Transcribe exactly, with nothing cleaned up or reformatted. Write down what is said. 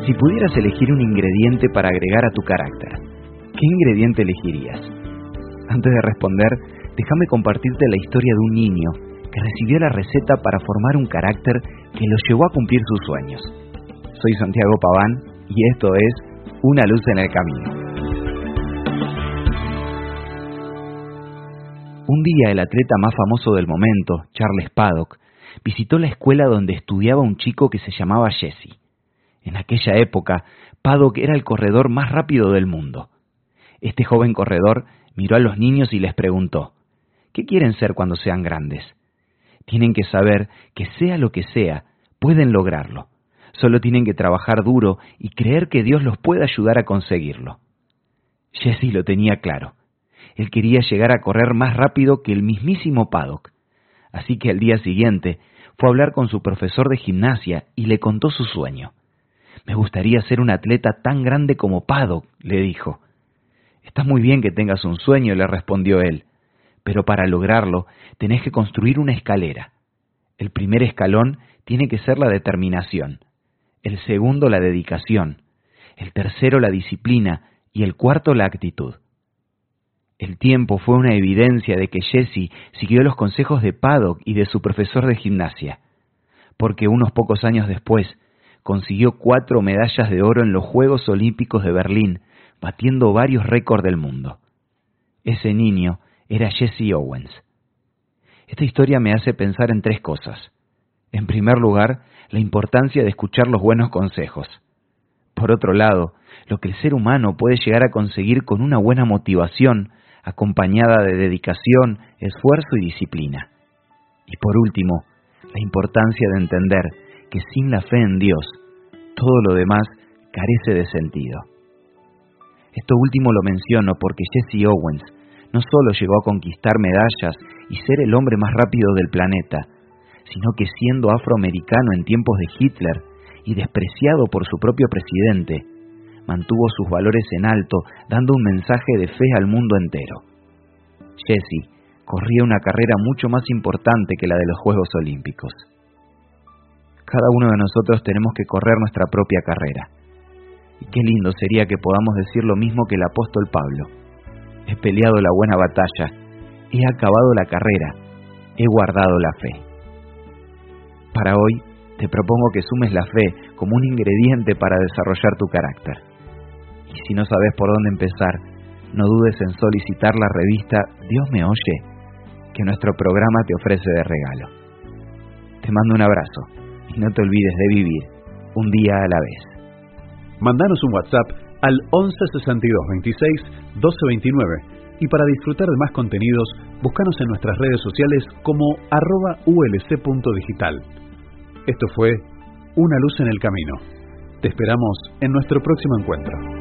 Si pudieras elegir un ingrediente para agregar a tu carácter, ¿qué ingrediente elegirías? Antes de responder, déjame compartirte la historia de un niño que recibió la receta para formar un carácter que lo llevó a cumplir sus sueños. Soy Santiago Paván y esto es Una luz en el camino. Un día el atleta más famoso del momento, Charles Paddock, visitó la escuela donde estudiaba un chico que se llamaba Jesse. En aquella época, Paddock era el corredor más rápido del mundo. Este joven corredor miró a los niños y les preguntó, ¿qué quieren ser cuando sean grandes? Tienen que saber que sea lo que sea, pueden lograrlo. Solo tienen que trabajar duro y creer que Dios los puede ayudar a conseguirlo. Jesse lo tenía claro. Él quería llegar a correr más rápido que el mismísimo Paddock. Así que al día siguiente fue a hablar con su profesor de gimnasia y le contó su sueño. Me gustaría ser un atleta tan grande como Paddock, le dijo. Está muy bien que tengas un sueño, le respondió él, pero para lograrlo tenés que construir una escalera. El primer escalón tiene que ser la determinación, el segundo la dedicación, el tercero la disciplina y el cuarto la actitud. El tiempo fue una evidencia de que Jesse siguió los consejos de Paddock y de su profesor de gimnasia, porque unos pocos años después consiguió cuatro medallas de oro en los Juegos Olímpicos de Berlín, batiendo varios récords del mundo. Ese niño era Jesse Owens. Esta historia me hace pensar en tres cosas. En primer lugar, la importancia de escuchar los buenos consejos. Por otro lado, lo que el ser humano puede llegar a conseguir con una buena motivación, acompañada de dedicación, esfuerzo y disciplina. Y por último, la importancia de entender que sin la fe en Dios, todo lo demás carece de sentido. Esto último lo menciono porque Jesse Owens no solo llegó a conquistar medallas y ser el hombre más rápido del planeta, sino que siendo afroamericano en tiempos de Hitler y despreciado por su propio presidente, mantuvo sus valores en alto, dando un mensaje de fe al mundo entero. Jesse corría una carrera mucho más importante que la de los Juegos Olímpicos. Cada uno de nosotros tenemos que correr nuestra propia carrera. Y qué lindo sería que podamos decir lo mismo que el apóstol Pablo. He peleado la buena batalla, he acabado la carrera, he guardado la fe. Para hoy, te propongo que sumes la fe como un ingrediente para desarrollar tu carácter. Y si no sabes por dónde empezar, no dudes en solicitar la revista Dios me oye, que nuestro programa te ofrece de regalo. Te mando un abrazo. Y no te olvides de vivir un día a la vez. Mandanos un WhatsApp al once sesenta y dos veintiséis doce veintinueve y para disfrutar de más contenidos, búscanos en nuestras redes sociales como arroba ulc.digital. Esto fue Una luz en el camino. Te esperamos en nuestro próximo encuentro.